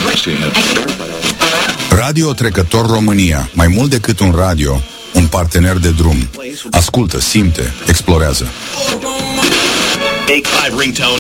Radio Trecător România. Mai mult decât un radio, un partener de drum. Ascultă, simte, explorează. Take 5 ringtone.